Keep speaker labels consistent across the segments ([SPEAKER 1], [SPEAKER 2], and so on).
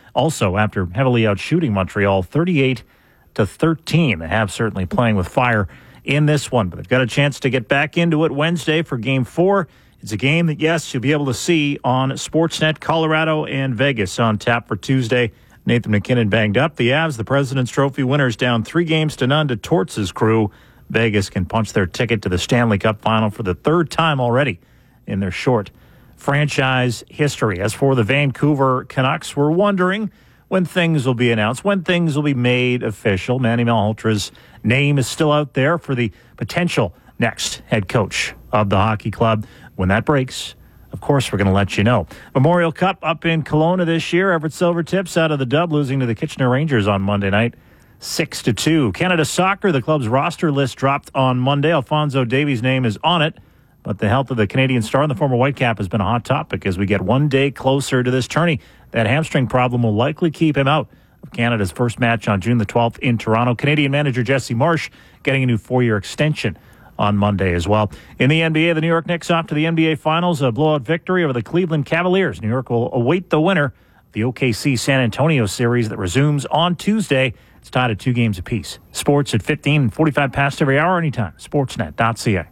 [SPEAKER 1] Also, after heavily outshooting Montreal 38-13. The Habs certainly playing with fire in this one, but they've got a chance to get back into it Wednesday for Game 4. It's a game that, yes, you'll be able to see on Sportsnet. Colorado and Vegas on tap for Tuesday. Nathan MacKinnon banged up. The Avs, the President's Trophy winners, down 3-0 to Torts' crew. Vegas can punch their ticket to the Stanley Cup final for the third time already in their short franchise history. As for the Vancouver Canucks, we're wondering when things will be announced, when things will be made official. Manny Malhotra's name is still out there for the potential next head coach of the hockey club. When that breaks, of course, we're going to let you know. Memorial Cup up in Kelowna this year. Everett Silvertips out of the dub, losing to the Kitchener Rangers on Monday night, 6-2. Canada Soccer, the club's roster list dropped on Monday. Alphonso Davies' name is on it, but the health of the Canadian star and the former Whitecap has been a hot topic as we get one day closer to this tourney. That hamstring problem will likely keep him out of Canada's first match on June the 12th in Toronto. Canadian manager Jesse Marsh getting a new 4-year extension on Monday as well. In the NBA, the New York Knicks off to the NBA Finals, a blowout victory over the Cleveland Cavaliers. New York will await the winner of the OKC San Antonio series that resumes on Tuesday. It's tied at 2 games apiece. Sports at 15 and 45 past every hour anytime. Sportsnet.ca.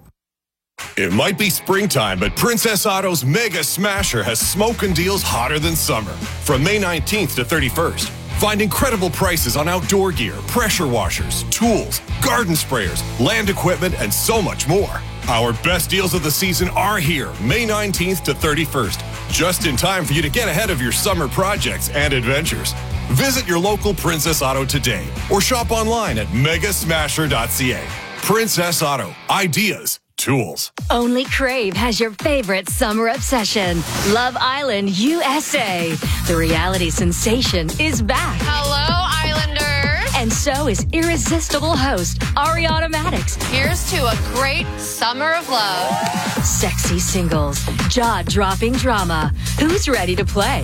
[SPEAKER 2] It might be springtime, but Princess Auto's Mega Smasher has smoking deals hotter than summer. From May 19th to 31st, find incredible prices on outdoor gear, pressure washers, tools, garden sprayers, land equipment, and so much more. Our best deals of the season are here, May 19th to 31st, just in time for you to get ahead of your summer projects and adventures. Visit your local Princess Auto today or shop online at megasmasher.ca. Princess Auto. Ideas. Tools.
[SPEAKER 3] Only Crave has your favorite summer obsession. Love Island USA. The reality sensation is back.
[SPEAKER 4] Hello, Islanders.
[SPEAKER 3] And so is irresistible host Ariana Madix.
[SPEAKER 4] Here's to a great summer of love.
[SPEAKER 3] Sexy singles, jaw-dropping drama. Who's ready to play?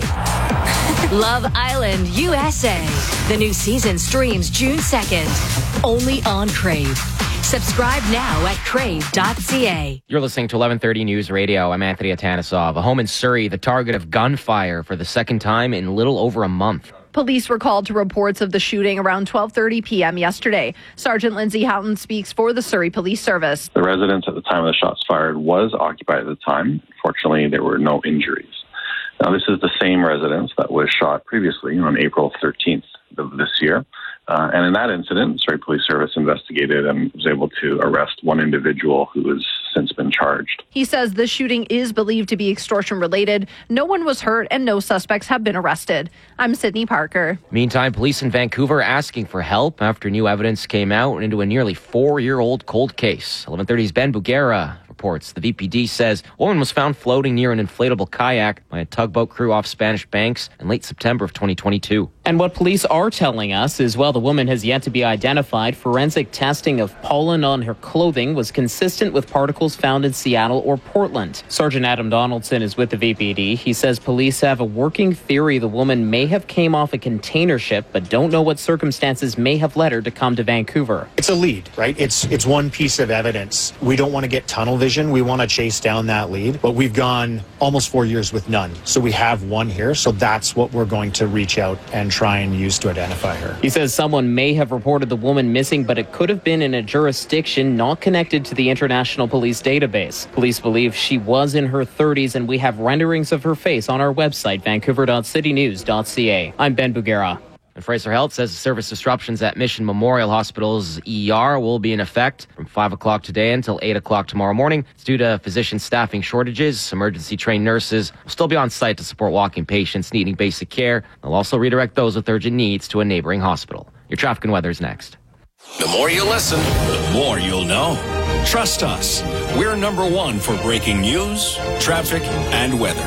[SPEAKER 3] Love Island USA. The new season streams June 2nd. Only on Crave. Subscribe now at crave.ca.
[SPEAKER 5] You're listening to 1130 News Radio. I'm Anthony Atanasov. A home in Surrey, the target of gunfire for the second time in little over a month.
[SPEAKER 6] Police were called to reports of the shooting around 12:30 p.m. yesterday. Sergeant Lindsay Houghton speaks for the Surrey Police Service.
[SPEAKER 7] The residence at the time of the shots fired was occupied at the time. Fortunately, there were no injuries. Now, this is the same residence that was shot previously on April 13th of this year. And in that incident, Surrey Police Service investigated and was able to arrest one individual who has since been charged.
[SPEAKER 6] He says the shooting is believed to be extortion related. No one was hurt and no suspects have been arrested. I'm Sydney Parker.
[SPEAKER 5] Meantime, police in Vancouver asking for help after new evidence came out into a nearly 4-year-old cold case. 1130's Ben Bugera reports. The VPD says a woman was found floating near an inflatable kayak by a tugboat crew off Spanish Banks in late September of 2022.
[SPEAKER 8] And what police are telling us is while the woman has yet to be identified, forensic testing of pollen on her clothing was consistent with particles found in Seattle or Portland. Sergeant Adam Donaldson is with the VPD. He says police have a working theory the woman may have came off a container ship, but don't know what circumstances may have led her to come to Vancouver.
[SPEAKER 9] It's a lead, right? It's one piece of evidence. We don't want to get tunnel vision. We want to chase down that lead, but we've gone almost 4 years with none. So we have one here. So that's what we're going to reach out and try and use to identify her.
[SPEAKER 8] He says someone may have reported the woman missing, but it could have been in a jurisdiction not connected to the International Police Database. Police believe she was in her 30s, and we have renderings of her face on our website, vancouver.citynews.ca. I'm Ben Bugera.
[SPEAKER 5] And Fraser Health says the service disruptions at Mission Memorial Hospital's ER will be in effect from 5 o'clock today until 8 o'clock tomorrow morning. It's due to physician staffing shortages. Emergency-trained nurses will still be on site to support walk-in patients needing basic care. They'll also redirect those with urgent needs to a neighboring hospital. Your traffic and weather is next.
[SPEAKER 2] The more you listen, the more you'll know. Trust us. We're number one for breaking news, traffic, and weather.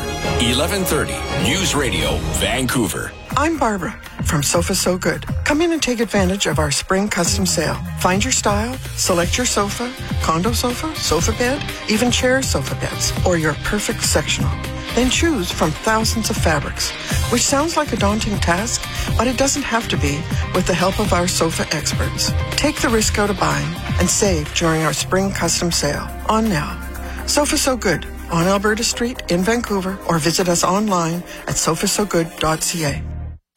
[SPEAKER 2] 1130 News Radio, Vancouver.
[SPEAKER 10] I'm Barbara from Sofa So Good. Come in and take advantage of our spring custom sale. Find your style, select your sofa, condo sofa bed, even chair sofa beds, or your perfect sectional. Then choose from thousands of fabrics, which sounds like a daunting task, but it doesn't have to be with the help of our sofa experts. Take the risk out of buying and save during our spring custom sale on now. Sofa So Good on Alberta Street in Vancouver, or visit us online at sofasogood.ca.